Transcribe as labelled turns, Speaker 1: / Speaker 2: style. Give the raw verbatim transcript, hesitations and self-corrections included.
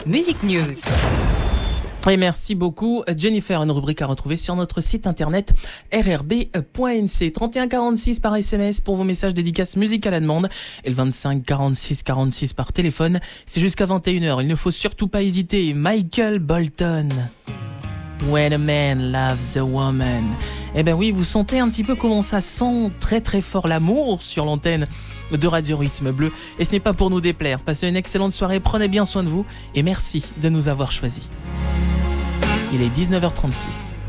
Speaker 1: Music News.
Speaker 2: Et merci beaucoup Jennifer, une rubrique à retrouver sur notre site internet r r b point n c. trente et un quarante-six par S M S pour vos messages dédicaces musique à la demande et le vingt-cinq quarante-six quarante-six par téléphone. C'est jusqu'à vingt et une heures, il ne faut surtout pas hésiter. Michael Bolton, When a Man Loves a Woman. Eh ben oui, vous sentez un petit peu comment ça sent très très fort l'amour sur l'antenne de Radio Rythme Bleu. Et ce n'est pas pour nous déplaire. Passez une excellente soirée, prenez bien soin de vous et merci de nous avoir choisis. Il est dix-neuf heures trente-six.